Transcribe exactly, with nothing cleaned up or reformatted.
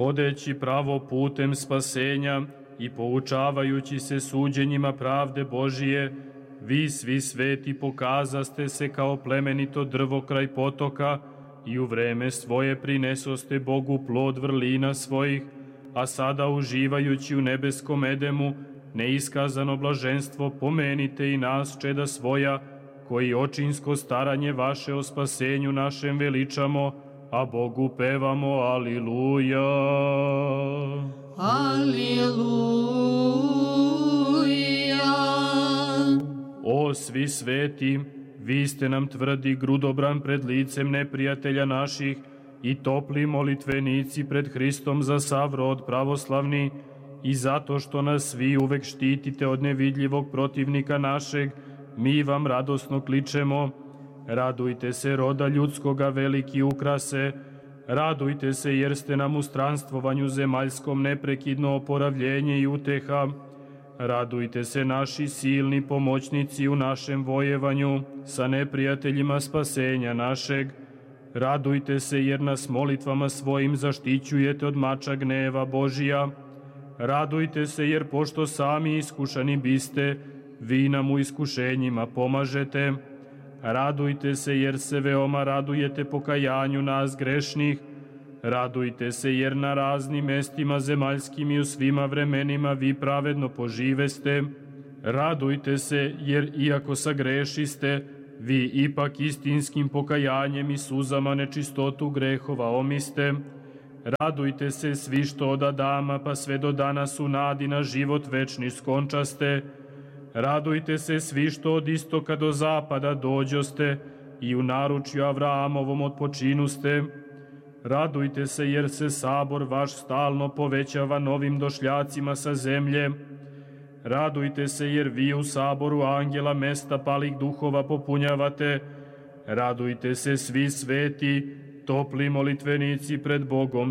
hodeći pravo putem spasenja i poučavajući se suđenjima pravde Božije, vi svi sveti pokazaste se kao plemenito drvo kraj potoka i u vreme svoje prinesoste Bogu plod vrlina svojih, a sada uživajući u nebeskom edemu neiskazano blaženstvo, pomenite i nas, čeda svoja, koji očinsko staranje vaše o spasenju našem veličamo, a Bogu pevamo Aliluja. Aliluja. O svi sveti, vi ste nam tvrdi grudobran pred licem neprijatelja naših i topli molitvenici pred Hristom za sav rod pravoslavni, i zato što nas vi uvek štitite od nevidljivog protivnika našeg, mi vam radosno kličemo. Radujte se, roda ljudskoga veliki ukrase, radujte se jer ste nam u stranstvovanju zemaljskom neprekidno oporavljenje i uteha. Radujte se, naši silni pomoćnici u našem vojevanju sa neprijateljima spasenja našeg. Radujte se jer nas molitvama svojim zaštićujete od mača gneva Božija. Radujte se jer pošto sami iskušani biste, vi nam u iskušenjima pomažete. Radujte se jer se veoma radujete pokajanju nas grešnih. Radujte se jer na raznim mestima zemaljskim i u svima vremenima vi pravedno poživeste. Radujte se jer iako sagrešiste, vi ipak istinskim pokajanjem i suzama nečistotu grehova omiste. Radujte se svi što od Adama pa sve do danas u nadi na život večni skončaste. Radujte se svi što od istoka do zapada dođoste i u naručju Avramovom odpočinuste. Radujte se jer se sabor vaš stalno povećava novim došljacima sa zemlje. Radujte se jer vi u saboru angela mesta palih duhova popunjavate. Radujte se svi sveti, topli molitvenici pred Bogom